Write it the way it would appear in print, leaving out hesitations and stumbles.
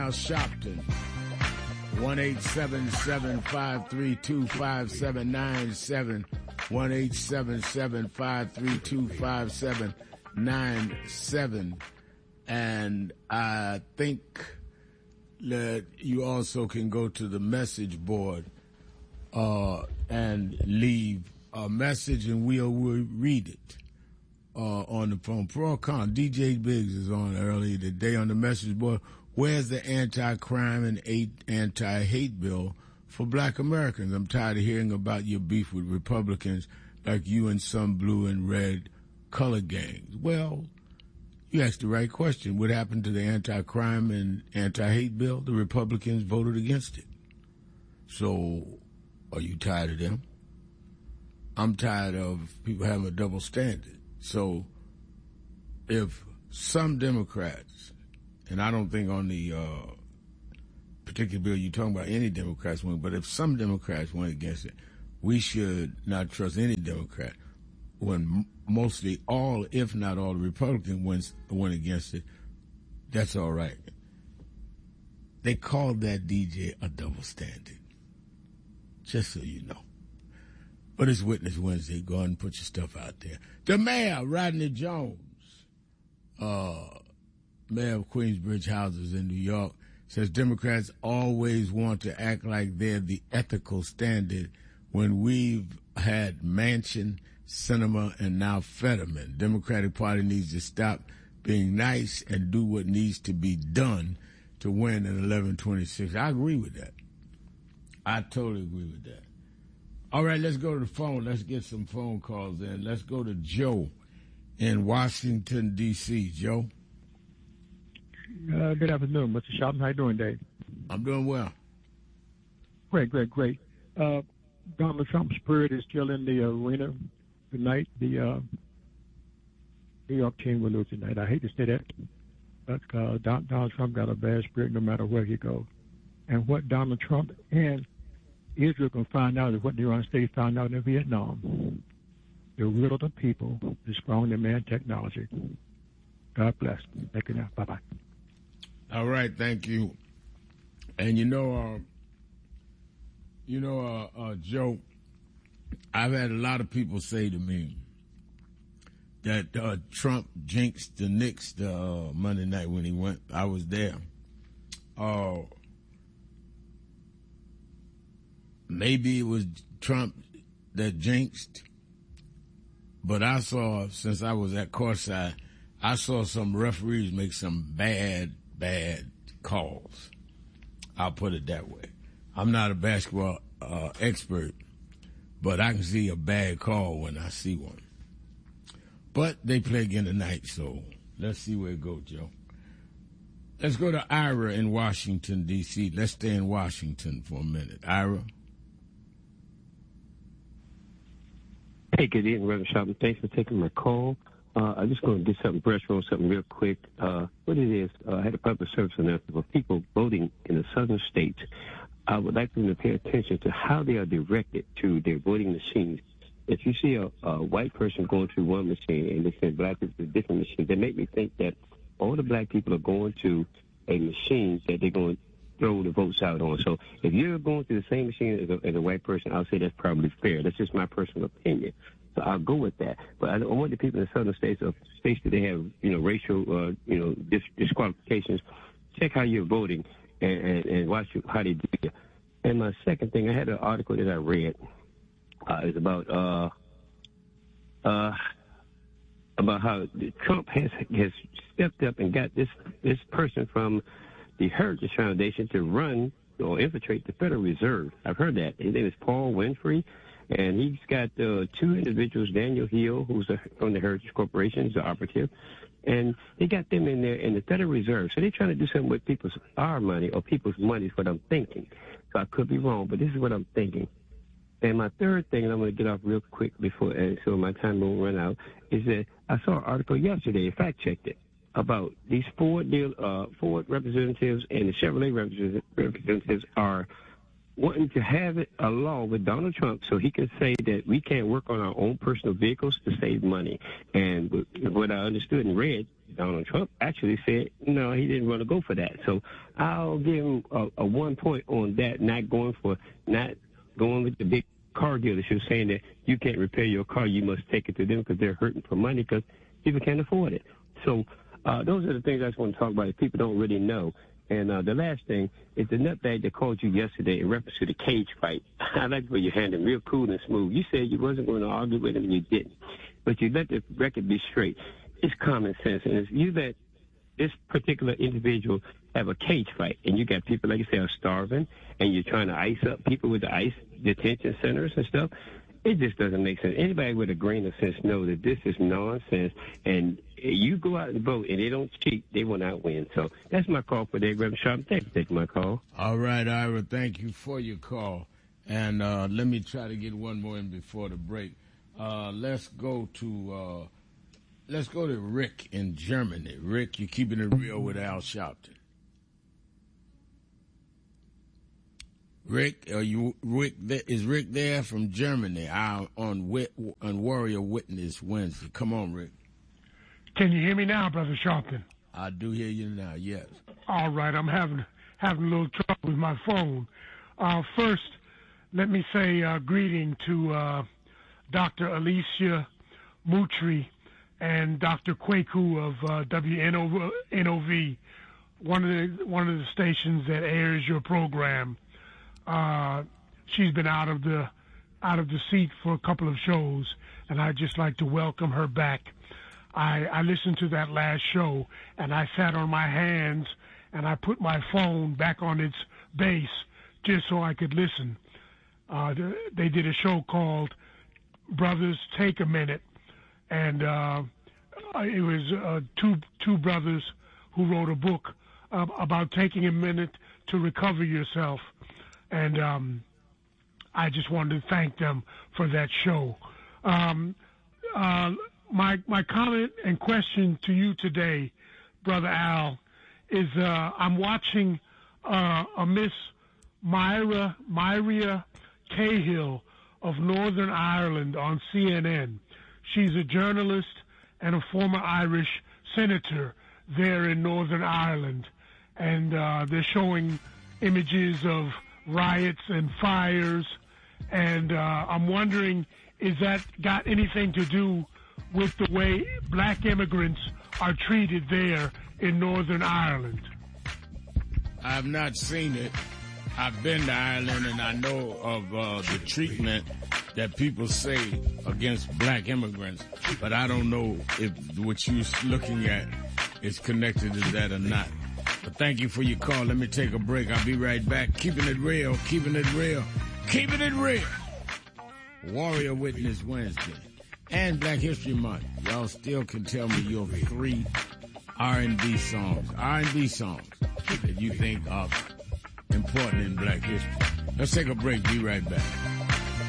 Shopton, 1-877-532-5797, 1-877-532-5797. And I think that you also can go to the message board and leave a message, and we'll read it on the phone. Pro or con, DJ Biggs is on earlier today on the message board. Where's the anti-crime and anti-hate bill for black Americans? I'm tired of hearing about your beef with Republicans like you and some blue and red color gangs. Well, you asked the right question. What happened to the anti-crime and anti-hate bill? The Republicans voted against it. So, are you tired of them? I'm tired of people having a double standard. So, if some Democrats, and I don't think on the particular bill you're talking about any Democrats went, but if some Democrats went against it, we should not trust any Democrat. When mostly all, if not all, the Republicans went against it, that's all right. They called that, DJ, a double standard. Just so you know. But it's Witness Wednesday. Go ahead and put your stuff out there. The mayor, Rodney Jones, mayor of Queensbridge Houses in New York, says Democrats always want to act like they're the ethical standard when we've had Manchin, Sinema, and now Fetterman. Democratic Party needs to stop being nice and do what needs to be done to win in 1126. I agree with that. I totally agree with that. All right, let's go to the phone. Let's get some phone calls in. Let's go to Joe in Washington, D.C. Joe? Good afternoon, Mr. Shopton. How you doing, Dave? I'm doing well. Great. Donald Trump's spirit is still in the arena tonight. The New York team will lose tonight. I hate to say that, but Donald Trump got a bad spirit no matter where he goes. And what Donald Trump and Israel can find out is what the United States found out in Vietnam. The will of the people is strong in man technology. God bless. Thank you now. Bye-bye. All right, thank you. And Joe, I've had a lot of people say to me that Trump jinxed the Knicks Monday night when he went. I was there. Maybe it was Trump that jinxed, but I saw, since I was at courtside, I saw some referees make some bad calls. I'll put it that way. I'm not a basketball expert, but I can see a bad call when I see one. But they play again tonight, so let's see where it goes, Joe. Let's go to Ira in Washington, D.C. Let's stay in Washington for a minute. Ira? Hey, good evening, Reverend Shopton. Thanks for taking my call. I'm just going to get something, brush on something real quick. What it is, I had a public service announcement for people voting in the southern states. I would like them to pay attention to how they are directed to their voting machines. If you see a white person going to one machine and they send black people to a different machine, they make me think that all the black people are going to a machine that they're going to throw the votes out on. So if you're going to the same machine as a white person, I'll say that's probably fair. That's just my personal opinion. So I'll go with that. But I want the people in the southern states, states that they have, racial, disqualifications, check how you're voting and watch how they do it. And my second thing, I had an article that I read. It's about how Trump has stepped up and got this person from the Heritage Foundation to run or infiltrate the Federal Reserve. I've heard that. His name is Paul Winfrey, and he's got two individuals, Daniel Hill, who's from the Heritage Corporation, he's an operative, and they got them in there in the Federal Reserve. So they're trying to do something with our money or people's money is what I'm thinking. So I could be wrong, but this is what I'm thinking. And my third thing, and I'm going to get off real quick so my time won't run out, is that I saw an article yesterday, fact-checked it, about these Ford representatives and the Chevrolet representatives are wanting to have a law with Donald Trump so he can say that we can't work on our own personal vehicles to save money. And what I understood and read, Donald Trump actually said, no, he didn't want to go for that. So I'll give him a 1 point on that, not going with the big car dealership saying that you can't repair your car, you must take it to them because they're hurting for money because people can't afford it. So those are the things I just want to talk about that people don't really know. And the last thing is the nutbag that called you yesterday in reference to the cage fight. I like the way you handled him, real cool and smooth. You said you wasn't going to argue with him, and you didn't. But you let the record be straight. It's common sense. And if you let this particular individual have a cage fight, and you got people, like you say, are starving, and you're trying to ice up people with the ICE detention centers and stuff, it just doesn't make sense. Anybody with a grain of sense knows that this is nonsense, and you go out and vote, and they don't cheat, they will not win. So that's my call for today, Reverend Sharp. Thanks for taking my call. All right, Ira, thank you for your call. And let me try to get one more in before the break. Let's go to Rick in Germany. Rick, you're keeping it real with Al Sharpton. Rick, is Rick there from Germany on Warrior Witness Wednesday? Come on, Rick. Can you hear me now, Brother Sharpton? I do hear you now, yes. All right, I'm having a little trouble with my phone. First, let me say greeting to Dr. Alicia Moutry and Dr. Kwaku of WNOV, one of the stations that airs your program. She's been out of the seat for a couple of shows, and I'd just like to welcome her back. I listened to that last show, and I sat on my hands, and I put my phone back on its base just so I could listen. They did a show called Brothers Take a Minute, and it was two brothers who wrote a book about taking a minute to recover yourself. And I just wanted to thank them for that show. My comment and question to you today, Brother Al, is I'm watching a Miss Myria Cahill of Northern Ireland on CNN. She's a journalist and a former Irish senator there in Northern Ireland. And they're showing images of riots and fires. And I'm wondering, is that got anything to do with the way black immigrants are treated there in Northern Ireland? I've not seen it. I've been to Ireland, and I know of the treatment that people say against black immigrants, but I don't know if what you're looking at is connected to that or not. But thank you for your call. Let me take a break. I'll be right back. Keeping it real, keeping it real, keeping it real. Warrior Witness Wednesday and Black History Month. Y'all still can tell me your 3 R&B songs that you think are important in black history. Let's take a break. Be right back.